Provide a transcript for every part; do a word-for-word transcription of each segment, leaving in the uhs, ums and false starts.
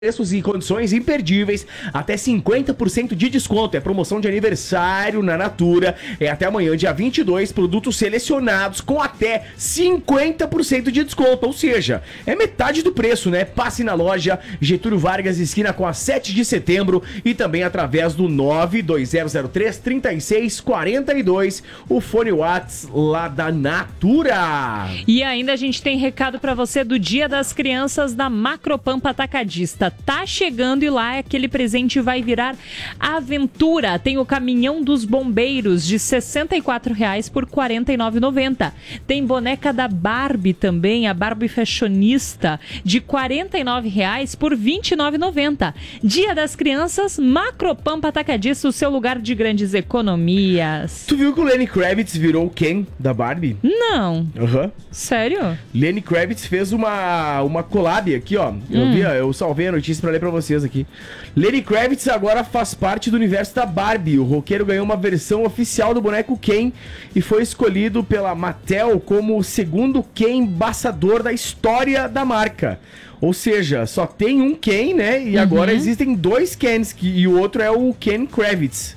Preços e condições imperdíveis, até cinquenta por cento de desconto. É promoção de aniversário na Natura. É até amanhã, dia vinte e dois, produtos selecionados com até cinquenta por cento de desconto. Ou seja, é metade do preço, né? Passe na loja Getúlio Vargas, esquina com a sete de setembro, e também através do nove dois zero zero três, três seis quatro dois, o fone Whats lá da Natura. E ainda a gente tem recado pra você do Dia das Crianças da Macropampa Atacadista. Tá chegando e lá aquele presente vai virar aventura. Tem o caminhão dos bombeiros de sessenta e quatro reais por quarenta e nove reais e noventa centavos. Tem boneca da Barbie também, a Barbie fashionista, de quarenta e nove reais por vinte e nove reais e noventa centavos. Dia das Crianças, Macropampa Atacadista, o seu lugar de grandes economias. Tu viu que o Lenny Kravitz virou o Ken da Barbie? Não. Aham. Uhum. Sério? Lenny Kravitz fez uma, uma collab aqui, ó. Eu, Hum. vi, eu salvei a notícia pra ler pra vocês aqui. Lenny Kravitz agora faz parte do universo da Barbie. O roqueiro ganhou uma versão oficial do boneco Ken e foi escolhido pela Mattel como o segundo Ken embaixador da história da marca. Ou seja, só tem um Ken, né? E uhum. agora existem dois Kens, que, e o outro é o Ken Kravitz.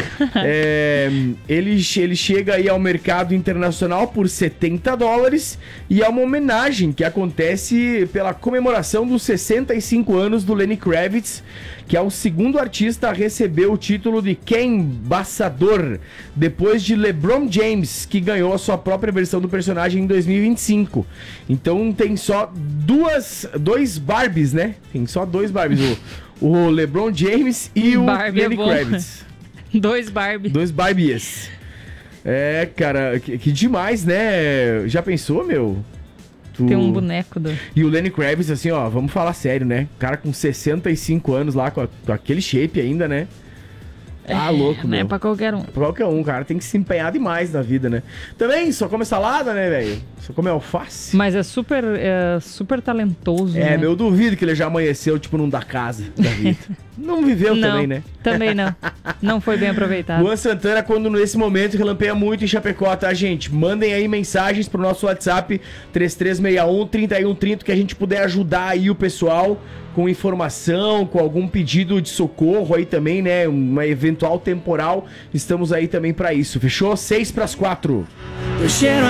é, ele, ele chega aí ao mercado internacional por setenta dólares e é uma homenagem que acontece pela comemoração dos sessenta e cinco anos do Lenny Kravitz, que é o segundo artista a receber o título de Ken Embaixador, depois de LeBron James, que ganhou a sua própria versão do personagem em dois mil e vinte e cinco. Então tem só duas, dois Barbies, né? Tem só dois Barbies, o, o LeBron James e o Barbie Lenny é Kravitz. Dois Barbie. Dois Barbies. É, cara, que, que demais, né? Já pensou, meu? Tu... Tem um boneco do... E o Lenny Kravitz, assim, ó, vamos falar sério, né? Cara com sessenta e cinco anos lá, com, a, com aquele shape ainda, né? Ah, é, louco, não meu. é pra qualquer um. Pra qualquer um, cara. Tem que se empenhar demais na vida, né? Também só come salada, né, velho? Só come alface. Mas é super, é, super talentoso, É, né? meu, eu duvido que ele já amanheceu, tipo, num da casa da vida. Não viveu não, também, né? Também não. Não foi bem aproveitado. Luan Santana, quando nesse momento relampeia muito em Chapecó, tá, gente? Mandem aí mensagens pro nosso WhatsApp três três seis um, três um três zero, que a gente puder ajudar aí o pessoal com informação, com algum pedido de socorro aí também, né? Uma eventual temporal. Estamos aí também pra isso, fechou? Seis pras quatro. Tô cheiro